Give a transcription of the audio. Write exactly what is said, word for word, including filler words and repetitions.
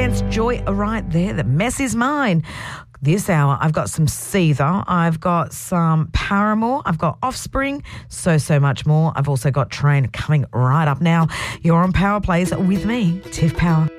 Dance Joy right there. The mess is mine. This hour, I've got some Seether, I've got some Paramore, I've got Offspring, so, so much more. I've also got Train coming right up now. You're on Power Plays with me, Tiff Power.